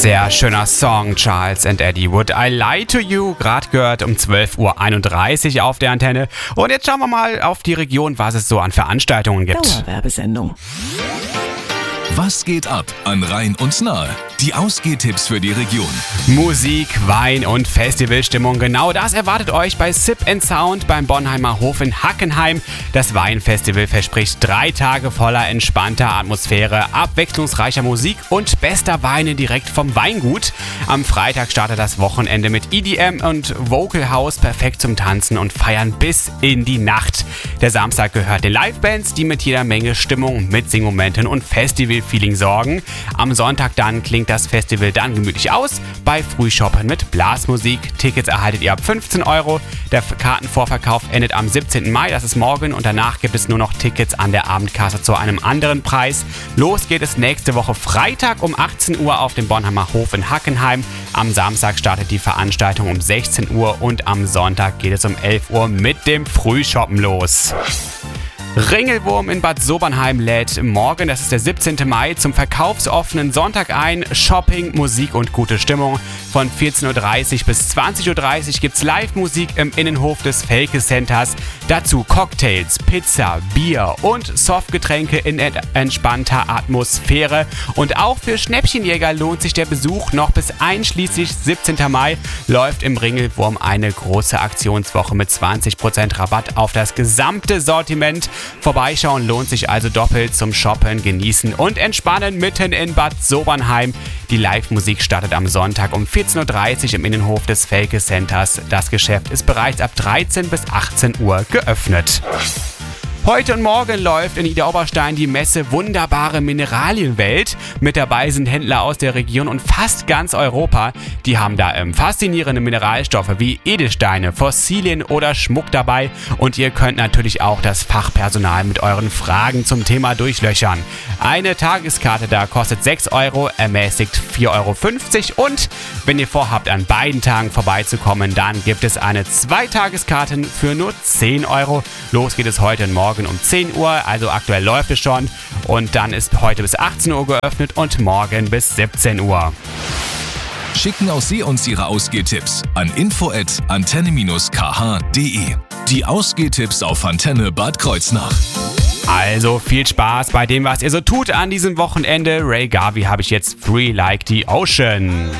Sehr schöner Song, Charles and Eddie. Would I Lie to You? Gerade gehört um 12.31 Uhr auf der Antenne. Und jetzt schauen wir mal auf die Region, was es so an Veranstaltungen gibt. Dauerwerbesendung. Was geht ab an Rhein und Nahe? Die Ausgehtipps für die Region. Musik, Wein und Festivalstimmung. Genau das erwartet euch bei Sip & Sound beim Bonheimer Hof in Hackenheim. Das Weinfestival verspricht 3 Tage voller entspannter Atmosphäre, abwechslungsreicher Musik und bester Weine direkt vom Weingut. Am Freitag startet das Wochenende mit EDM und Vocal House, perfekt zum Tanzen und Feiern bis in die Nacht. Der Samstag gehört den Livebands, die mit jeder Menge Stimmung, Mitsingmomenten und Festival-Feeling sorgen. Am Sonntag dann klingt das Festival dann gemütlich aus bei Frühshoppen mit Blasmusik. Tickets erhaltet ihr ab 15 Euro. Der Kartenvorverkauf endet am 17. Mai, das ist morgen, und danach gibt es nur noch Tickets an der Abendkasse zu einem anderen Preis. Los geht es nächste Woche Freitag um 18 Uhr auf dem Bonheimer Hof in Hackenheim. Am Samstag startet die Veranstaltung um 16 Uhr und am Sonntag geht es um 11 Uhr mit dem Frühshoppen los. Ringelwurm in Bad Sobernheim lädt morgen, das ist der 17. Mai, zum verkaufsoffenen Sonntag ein. Shopping, Musik und gute Stimmung. Von 14.30 Uhr bis 20.30 Uhr gibt's Live-Musik im Innenhof des Felke Centers. Dazu Cocktails, Pizza, Bier und Softgetränke in entspannter Atmosphäre. Und auch für Schnäppchenjäger lohnt sich der Besuch. Noch bis einschließlich 17. Mai läuft im Ringelwurm eine große Aktionswoche mit 20% Rabatt auf das gesamte Sortiment. Vorbeischauen lohnt sich also doppelt, zum Shoppen, Genießen und Entspannen mitten in Bad Sobernheim. Die Live-Musik startet am Sonntag um 14.30 Uhr im Innenhof des Felke Centers. Das Geschäft ist bereits ab 13 bis 18 Uhr geöffnet. Heute und morgen läuft in Idar-Oberstein die Messe Wunderbare Mineralienwelt. Mit dabei sind Händler aus der Region und fast ganz Europa. Die haben da faszinierende Mineralstoffe wie Edelsteine, Fossilien oder Schmuck dabei. Und ihr könnt natürlich auch das Fachpersonal mit euren Fragen zum Thema durchlöchern. Eine Tageskarte da kostet 6 Euro, ermäßigt 4,50 Euro. Und wenn ihr vorhabt, an beiden Tagen vorbeizukommen, dann gibt es eine 2-Tageskarten für nur 10 Euro. Los geht es heute und morgen um 10 Uhr, also aktuell läuft es schon, und dann ist heute bis 18 Uhr geöffnet und morgen bis 17 Uhr. Schicken auch Sie uns Ihre Ausgehtipps an info@antenne-kh.de. Die Ausgehtipps auf Antenne Bad Kreuznach. Also viel Spaß bei dem, was ihr so tut an diesem Wochenende. Ray Garvey habe ich jetzt Free Like the Ocean.